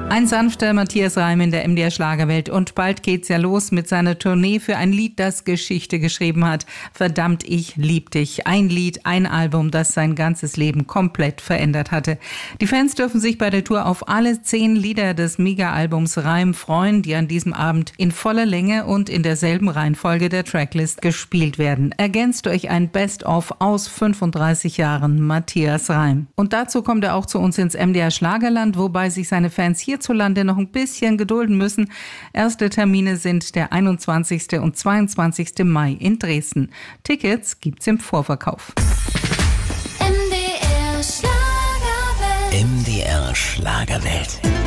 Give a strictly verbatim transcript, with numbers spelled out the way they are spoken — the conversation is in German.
Ein sanfter Matthias Reim in der M D R Schlagerwelt. Und bald geht's ja los mit seiner Tournee für ein Lied, das Geschichte geschrieben hat. Verdammt, ich lieb dich. Ein Lied, ein Album, das sein ganzes Leben komplett verändert hatte. Die Fans dürfen sich bei der Tour auf alle zehn Lieder des Mega-Albums Reim freuen, die an diesem Abend in voller Länge und in derselben Reihenfolge der Tracklist gespielt werden. Ergänzt durch ein Best-of aus fünfunddreißig Jahren Matthias Reim. Und dazu kommt er auch zu uns ins M D R Schlagerland, wobei sich seine Fans hierzulande noch ein bisschen gedulden müssen. Erste Termine sind der einundzwanzigsten und zweiundzwanzigsten Mai in Dresden. Tickets gibt's im Vorverkauf. M D R Schlagerwelt. M D R Schlagerwelt.